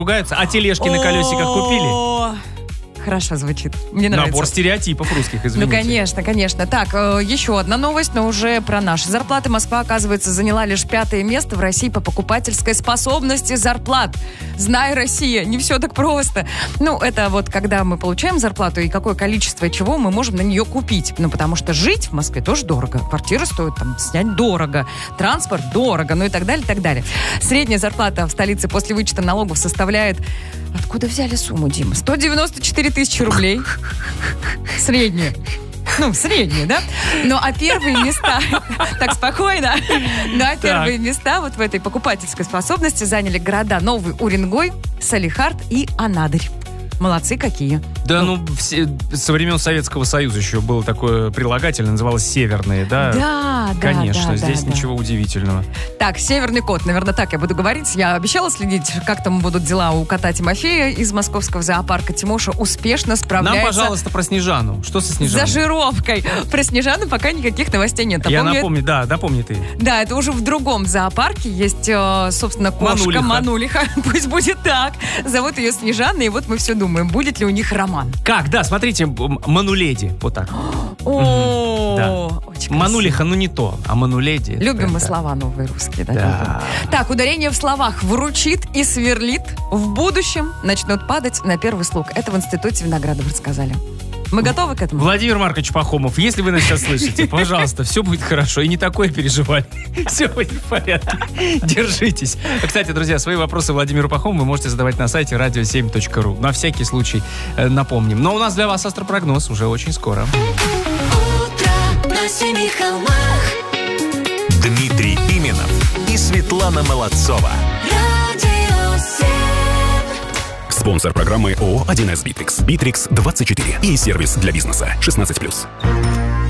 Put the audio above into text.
ругаются. А тележки на колесиках купили? Хорошо звучит. Мне нравится. Набор стереотипов русских, извините. Ну, конечно, конечно. Так, еще одна новость, но уже про наши зарплаты. Москва, оказывается, заняла лишь 5-е место в России по покупательской способности зарплат. Знай, Россия, не все так просто. Ну, это вот когда мы получаем зарплату и какое количество чего мы можем на нее купить. Ну, потому что жить в Москве тоже дорого. Квартиры стоят там снять дорого. Транспорт дорого, ну и так далее, так далее. Средняя зарплата в столице после вычета налогов составляет... Откуда взяли сумму, Дима? 194 тысячи рублей. Среднюю. Ну, среднюю, да? Ну, а первые места... Так, спокойно. Ну, а первые места вот в этой покупательской способности заняли города Новый Уренгой, Салихард и Анадырь. Молодцы какие. Да, со времен Советского Союза еще было такое прилагательное, называлось «северные», да? Да, конечно, да, здесь да. ничего удивительного. Так, «Северный кот», наверное, так я буду говорить. Я обещала следить, как там будут дела у кота Тимофея из московского зоопарка. Тимоша успешно справляется... Нам, пожалуйста, про Снежану. Что со Снежаной? С жировкой. Про Снежану пока никаких новостей нет. Я напомню, напомни ты. Да, это уже в другом зоопарке есть, собственно, кошка Манулиха. Пусть будет так. Зовут ее Снежана, и вот мы все думаем, будет ли у них роман. Как? Да, смотрите, Мануледи. Вот так. О, очень Манулиха, ну не то, а Мануледи. Любим мы слова новые русские. Да. Так, ударение в словах «вручит» и «сверлит» в будущем начнут падать на первый слог. Это в Институте Виноградова рассказали. Мы готовы к этому? Владимир Маркович Пахомов, если вы нас сейчас слышите, пожалуйста, все будет хорошо. И не такое переживали. Все будет в порядке. Держитесь. Кстати, друзья, свои вопросы Владимиру Пахомову вы можете задавать на сайте radio7.ru. На всякий случай напомним. Но у нас для вас астропрогноз уже очень скоро. Утро на семи холмах. Дмитрий Пименов и Светлана Молодцова. Радио 7. Спонсор программы ООО «1С Битрикс». Битрикс 24 и сервис для бизнеса 16+.